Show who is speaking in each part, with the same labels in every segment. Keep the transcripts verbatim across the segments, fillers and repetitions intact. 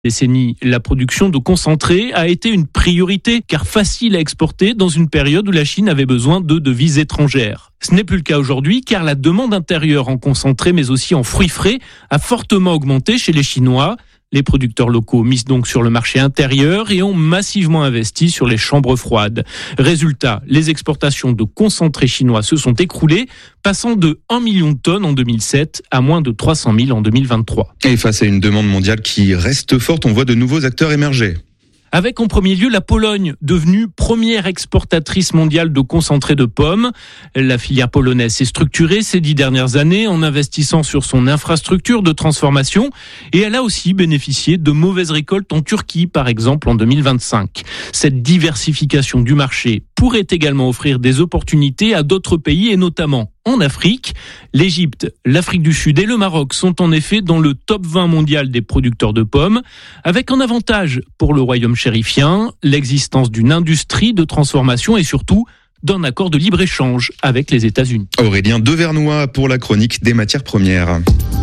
Speaker 1: décennie, la production de concentré a été une priorité car facile à exporter dans une période où la Chine avait besoin de devises étrangères. Ce n'est plus le cas aujourd'hui car la demande intérieure en concentré mais aussi en fruits frais a fortement augmenté chez les Chinois. Les producteurs locaux misent donc sur le marché intérieur et ont massivement investi sur les chambres froides. Résultat, les exportations de concentré chinois se sont écroulées, passant de un million de tonnes en deux mille sept à moins de trois cent mille en deux mille vingt-trois.
Speaker 2: Et face à une demande mondiale qui reste forte, on voit de nouveaux acteurs émerger.
Speaker 1: Avec en premier lieu la Pologne, devenue première exportatrice mondiale de concentré de pommes. La filière polonaise s'est structurée ces dix dernières années en investissant sur son infrastructure de transformation et elle a aussi bénéficié de mauvaises récoltes en Turquie, par exemple en deux mille vingt-cinq. Cette diversification du marché pourrait également offrir des opportunités à d'autres pays et notamment en Afrique. L'Égypte, l'Afrique du Sud et le Maroc sont en effet dans le top vingt mondial des producteurs de pommes, avec un avantage pour le royaume chérifien, l'existence d'une industrie de transformation et surtout d'un accord de libre-échange avec les États-Unis.
Speaker 2: Aurélien Devernois pour la chronique des matières premières.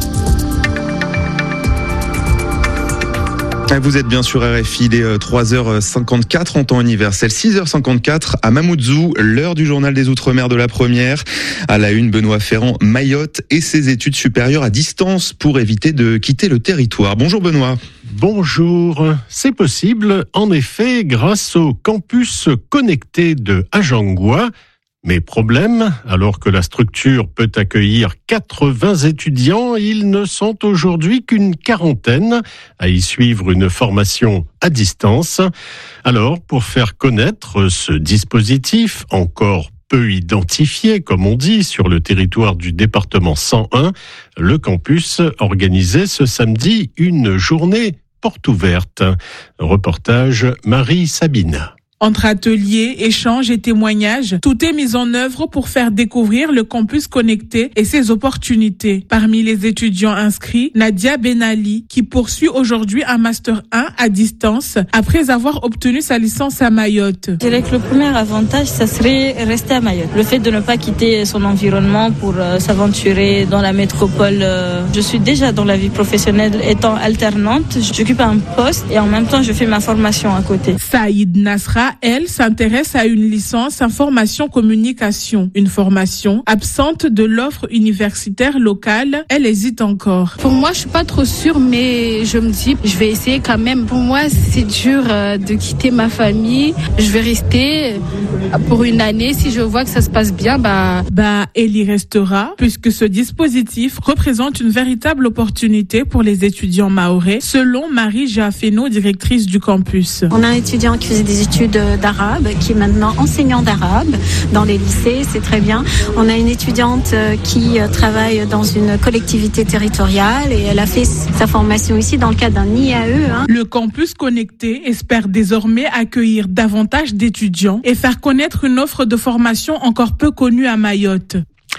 Speaker 2: Vous êtes bien sur R F I, il est trois heures cinquante-quatre en temps universel, six heures cinquante-quatre à Mamoudzou, l'heure du journal des Outre-mer de la première. À la une, Benoît Ferrand, Mayotte et ses études supérieures à distance pour éviter de quitter le territoire. Bonjour Benoît.
Speaker 3: Bonjour, c'est possible en effet grâce au campus connecté de Ajangwa. Mais problème, alors que la structure peut accueillir quatre-vingts étudiants, ils ne sont aujourd'hui qu'une quarantaine à y suivre une formation à distance. Alors, pour faire connaître ce dispositif encore peu identifié, comme on dit, sur le territoire du département cent un, le campus organisait ce samedi une journée porte ouverte. Reportage Marie Sabine.
Speaker 4: Entre ateliers, échanges et témoignages, tout est mis en œuvre pour faire découvrir le campus connecté et ses opportunités. Parmi les étudiants inscrits, Nadia Benali, qui poursuit aujourd'hui un Master un à distance après avoir obtenu sa licence à Mayotte.
Speaker 5: Je dirais que le premier avantage, ça serait rester à Mayotte. Le fait de ne pas quitter son environnement pour euh, s'aventurer dans la métropole. Euh, je suis déjà dans la vie professionnelle étant alternante. J'occupe un poste et en même temps, je fais ma formation à côté.
Speaker 4: Saïd Nasra, elle, s'intéresse à une licence information-communication, une formation absente de l'offre universitaire locale. Elle hésite encore.
Speaker 6: Pour moi, je suis pas trop sûre, mais je me dis, je vais essayer quand même. Pour moi, c'est dur de quitter ma famille. Je vais rester pour une année. Si je vois que ça se passe bien, bah...
Speaker 4: Bah, elle y restera, puisque ce dispositif représente une véritable opportunité pour les étudiants mahorais, selon Marie Jaffeno, directrice du campus.
Speaker 7: On a un étudiant qui faisait des études d'arabe, qui est maintenant enseignant d'arabe dans les lycées, c'est très bien. On a une étudiante qui travaille dans une collectivité territoriale et elle a fait sa formation ici dans le cadre d'un I A E. Hein.
Speaker 4: Le campus connecté espère désormais accueillir davantage d'étudiants et faire connaître une offre de formation encore peu connue à Mayotte.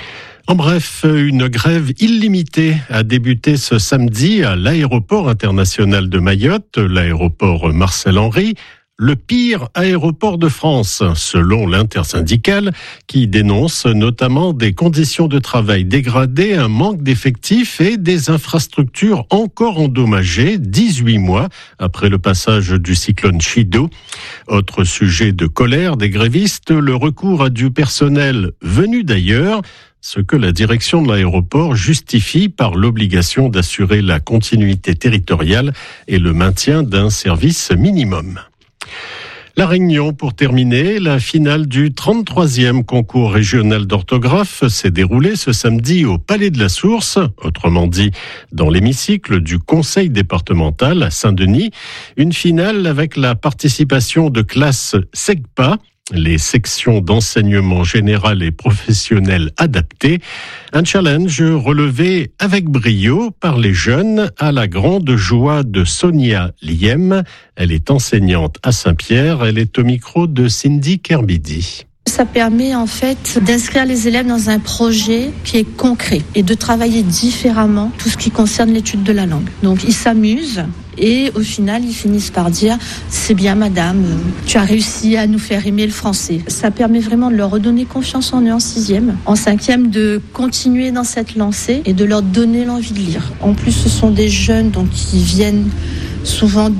Speaker 3: En bref, une grève illimitée a débuté ce samedi à l'aéroport international de Mayotte, l'aéroport Marcel-Henry, le pire aéroport de France, selon l'intersyndicale, qui dénonce notamment des conditions de travail dégradées, un manque d'effectifs et des infrastructures encore endommagées, dix-huit mois après le passage du cyclone Chido. Autre sujet de colère des grévistes, le recours à du personnel venu d'ailleurs, ce que la direction de l'aéroport justifie par l'obligation d'assurer la continuité territoriale et le maintien d'un service minimum. La Réunion, pour terminer, la finale du trente-troisième concours régional d'orthographe s'est déroulée ce samedi au Palais de la Source, autrement dit dans l'hémicycle du Conseil départemental à Saint-Denis. Une finale avec la participation de classes SEGPA, les sections d'enseignement général et professionnel adaptées. Un challenge relevé avec brio par les jeunes à la grande joie de Sonia Liem. Elle est enseignante à Saint-Pierre. Elle est au micro de Cindy Kerbidi.
Speaker 8: Ça permet en fait d'inscrire les élèves dans un projet qui est concret et de travailler différemment tout ce qui concerne l'étude de la langue. Donc ils s'amusent et au final ils finissent par dire « c'est bien madame, tu as réussi à nous faire aimer le français ». Ça permet vraiment de leur redonner confiance en eux en sixième, en cinquième de continuer dans cette lancée et de leur donner l'envie de lire. En plus ce sont des jeunes donc qui viennent souvent